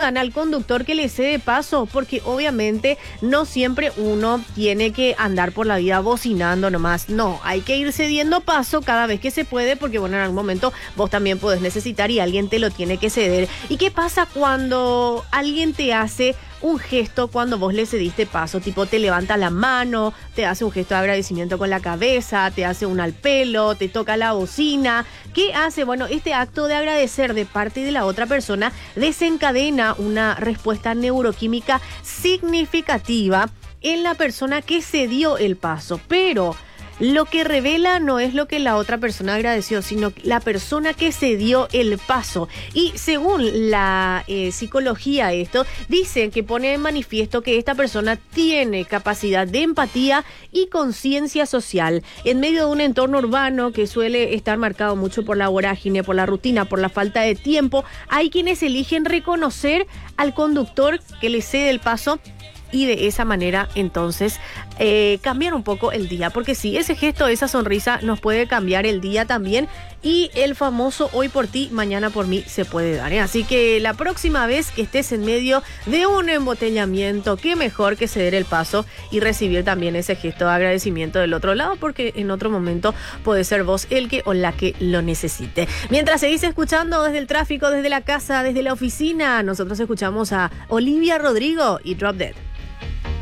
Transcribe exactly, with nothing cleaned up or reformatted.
pidan al conductor que le cede paso, porque obviamente no siempre uno tiene que andar por la vida bocinando nomás. No, hay que ir cediendo paso cada vez que se puede, porque bueno, en algún momento vos también podés necesitar y alguien te lo tiene que ceder. ¿Y qué pasa cuando alguien te hace un gesto cuando vos le cediste paso? Tipo, te levanta la mano, te hace un gesto de agradecimiento con la cabeza, te hace un al pelo, te toca la bocina. ¿Qué hace? Bueno, este acto de agradecer de parte de la otra persona desencadena una respuesta neuroquímica significativa en la persona que cedió el paso. Pero lo que revela no es lo que la otra persona agradeció, sino la persona que se dio el paso. Y según la eh, psicología, esto dice que pone en manifiesto que esta persona tiene capacidad de empatía y conciencia social. En medio de un entorno urbano que suele estar marcado mucho por la vorágine, por la rutina, por la falta de tiempo, hay quienes eligen reconocer al conductor que le cede el paso y de esa manera entonces eh, cambiar un poco el día, porque sí, ese gesto, esa sonrisa nos puede cambiar el día también, y el famoso hoy por ti, mañana por mí se puede dar, ¿eh? Así que la próxima vez que estés en medio de un embotellamiento, qué mejor que ceder el paso y recibir también ese gesto de agradecimiento del otro lado, porque en otro momento puede ser vos el que o la que lo necesite. Mientras seguís escuchando desde el tráfico, desde la casa, desde la oficina, nosotros escuchamos a Olivia Rodrigo y Drop Dead.